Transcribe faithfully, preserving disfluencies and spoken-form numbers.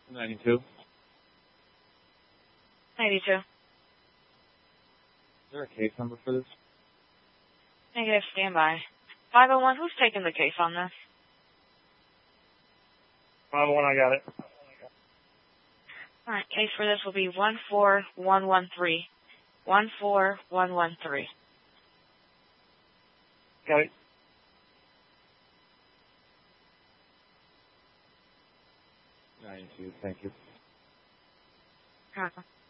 ninety-two. ninety-two. Is there a case number for this? Negative, standby. five oh one, who's taking the case on this? five oh one, I got it. All right, case for this will be one four one one three. one four one one three. Got it. ninety-two, thank you. Uh-huh.